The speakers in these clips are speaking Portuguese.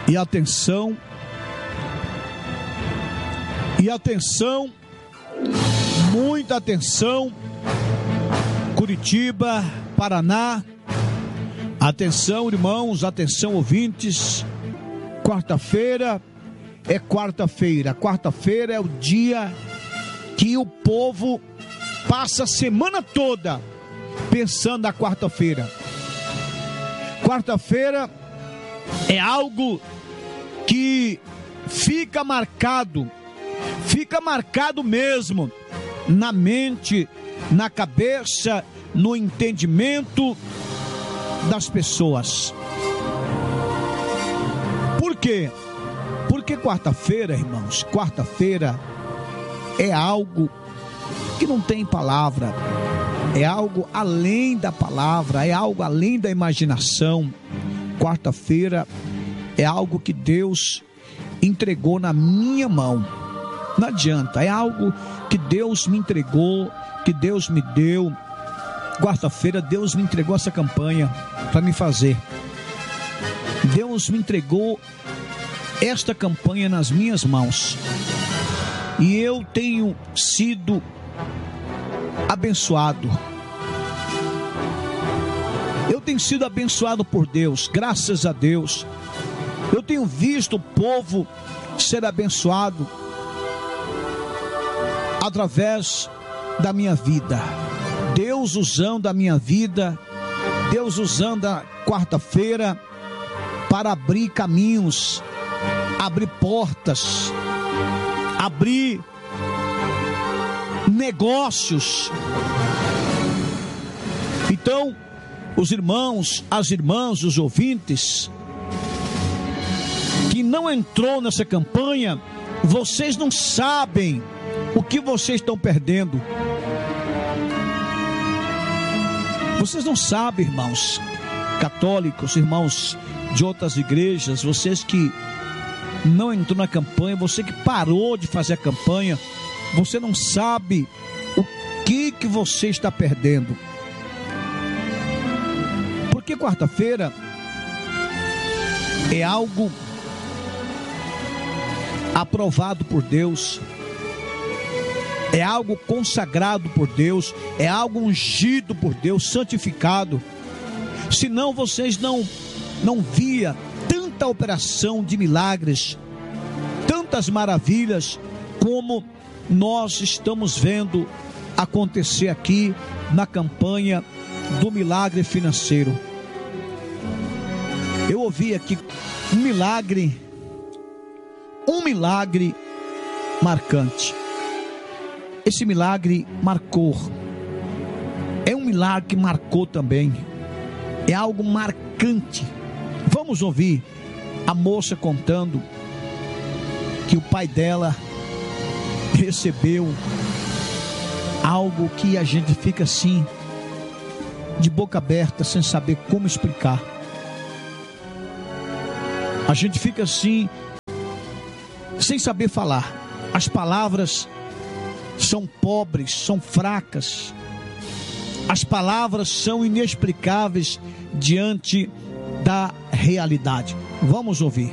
E atenção, muita atenção, Curitiba, Paraná, atenção irmãos, atenção ouvintes, quarta-feira é o dia que o povo passa a semana toda pensando na quarta-feira. Quarta-feira é algo que fica marcado mesmo na mente, na cabeça, no entendimento das pessoas. Por quê? Porque quarta-feira, irmãos, quarta-feira é algo que não tem palavra, é algo além da palavra, é algo além da imaginação. Quarta-feira é algo que Deus entregou na minha mão. Não adianta, é algo que Deus me entregou, que Deus me deu. Quarta-feira Deus me entregou essa campanha para me fazer. Deus me entregou esta campanha nas minhas mãos. E eu tenho sido abençoado. Eu tenho sido abençoado por Deus, graças a Deus. Eu tenho visto o povo ser abençoado através da minha vida. Deus usando a minha vida, Deus usando a quarta-feira para abrir caminhos, abrir portas, abrir negócios. Então, os irmãos, as irmãs, os ouvintes que não entrou nessa campanha, vocês não sabem o que vocês estão perdendo. Vocês não sabem, irmãos católicos, irmãos de outras igrejas, vocês que não entrou na campanha, você que parou de fazer a campanha, você não sabe o que você está perdendo. Porque quarta-feira é algo aprovado por Deus, é algo consagrado por Deus, é algo ungido por Deus, santificado. Senão vocês não via tanta operação de milagres, tantas maravilhas como nós estamos vendo acontecer aqui na campanha do milagre financeiro. Eu ouvi aqui um milagre marcante. Esse milagre marcou. É um milagre que marcou também. É algo marcante. Vamos ouvir a moça contando que o pai dela recebeu algo que a gente fica assim, de boca aberta, sem saber como explicar. A gente fica assim, sem saber falar. As palavras são pobres, são fracas. As palavras são inexplicáveis diante da realidade. Vamos ouvir.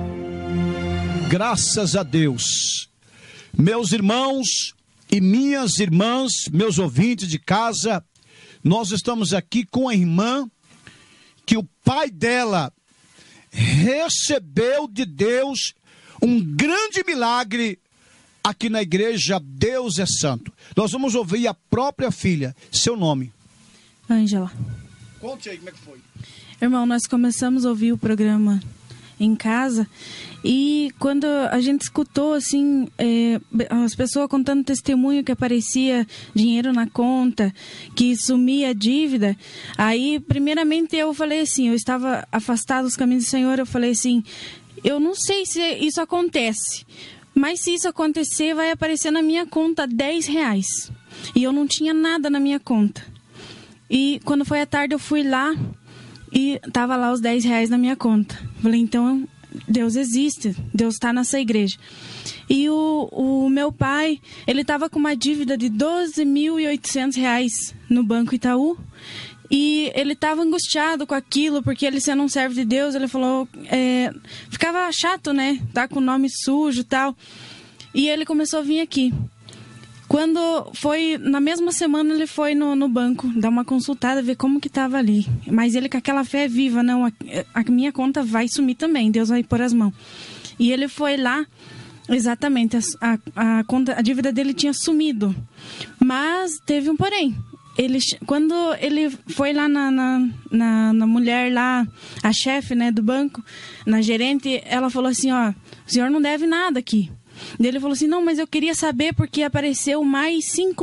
Graças a Deus, meus irmãos e minhas irmãs, meus ouvintes de casa, nós estamos aqui com a irmã que o pai dela recebeu de Deus um grande milagre aqui na igreja Deus é Santo. Nós vamos ouvir a própria filha. Seu nome? Ângela. Conte aí como é que foi. Irmão, nós começamos a ouvir o programa em casa e quando a gente escutou assim, as pessoas contando testemunho que aparecia dinheiro na conta, que sumia a dívida, aí primeiramente eu falei assim, eu estava afastado dos caminhos do Senhor, eu falei assim, eu não sei se isso acontece, mas se isso acontecer, vai aparecer na minha conta R$10. E eu não tinha nada na minha conta. E quando foi à tarde, eu fui lá e tava lá os R$10 na minha conta. Falei, então, Deus existe. Deus está nessa igreja. E o meu pai, ele tava com uma dívida de R$12.800 no Banco Itaú. E ele estava angustiado com aquilo, porque ele sendo um servo de Deus, ele falou, ficava chato, né? Tá com o nome sujo e tal. E ele começou a vir aqui. Quando foi, na mesma semana, ele foi no banco, dar uma consultada, ver como que estava ali. Mas ele com aquela fé viva, não, a minha conta vai sumir também, Deus vai pôr as mãos. E ele foi lá, exatamente, a dívida dele tinha sumido. Mas teve um porém. Quando ele foi lá na mulher lá, a chefe, né, do banco, na gerente, ela falou assim, ó, o senhor não deve nada aqui. E ele falou assim, não, mas eu queria saber porque apareceu mais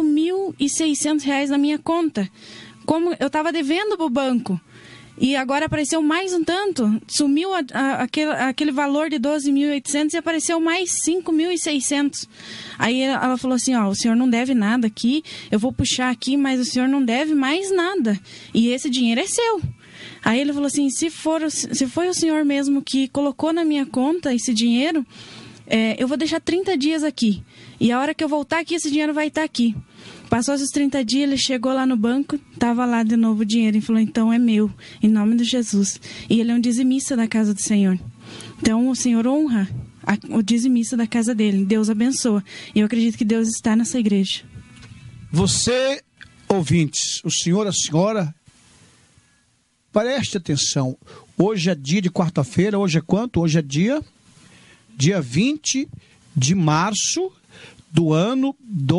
R$5.600 na minha conta. Como eu estava devendo para o banco. E agora apareceu mais um tanto, sumiu aquele valor de 12.800 e apareceu mais 5.600. Aí ela falou assim, ó, o senhor não deve nada aqui, eu vou puxar aqui, mas o senhor não deve mais nada. E esse dinheiro é seu. Aí ele falou assim, se foi o senhor mesmo que colocou na minha conta esse dinheiro, eu vou deixar 30 dias aqui. E a hora que eu voltar aqui, esse dinheiro vai estar aqui. Passou esses 30 dias, ele chegou lá no banco, estava lá de novo o dinheiro e falou, então é meu, em nome de Jesus. E ele é um dizimista da casa do Senhor. Então o Senhor honra o dizimista da casa dele. Deus abençoa. E eu acredito que Deus está nessa igreja. Você, ouvintes, o senhor, a senhora, preste atenção. Hoje é dia de quarta-feira, hoje é quanto? Hoje é dia 20 de março do ano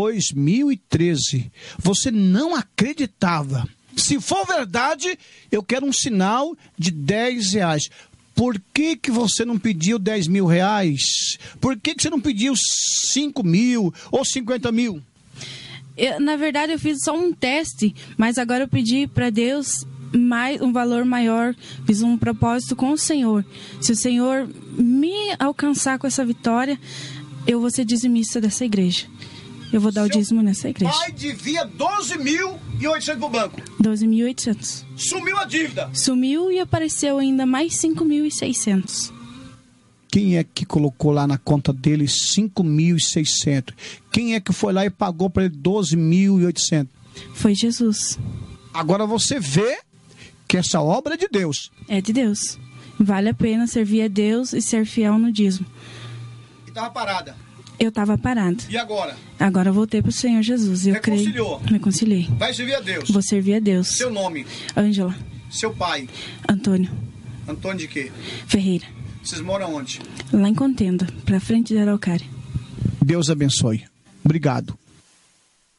2013. Você não acreditava. Se for verdade, eu quero um sinal de R$10. Por que você não pediu R$10.000? Por que você não pediu 5.000 ou 50.000? Na verdade, eu fiz só um teste, mas agora eu pedi para Deus um valor maior, fiz um propósito com o Senhor. Se o Senhor me alcançar com essa vitória, eu vou ser dizimista dessa igreja. Eu vou dar o dízimo nessa igreja. Pai devia 12.800 pro banco. 12.800. Sumiu a dívida. Sumiu e apareceu ainda mais 5.600. Quem é que colocou lá na conta dele 5.600? Quem é que foi lá e pagou para ele 12.800? Foi Jesus. Agora você vê que essa obra é de Deus. É de Deus. Vale a pena servir a Deus e ser fiel no dízimo. E estava parada. Eu estava parada. E agora? Agora eu voltei para o Senhor Jesus. Reconciliou? Reconciliei. Vai servir a Deus? Vou servir a Deus. Seu nome? Ângela. Seu pai? Antônio. Antônio de quê? Ferreira. Vocês moram onde? Lá em Contenda, para frente da Araucária. Deus abençoe. Obrigado.